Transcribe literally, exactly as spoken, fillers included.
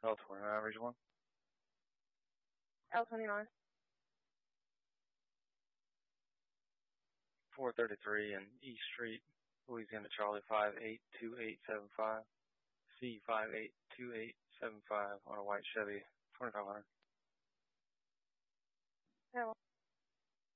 L twenty-nine, region one. L twenty-nine. four thirty-three and East Street, Louisiana Charlie five eight two eight seven five, C five eight two eight seven five on a white Chevy twenty-five hundred. Hello.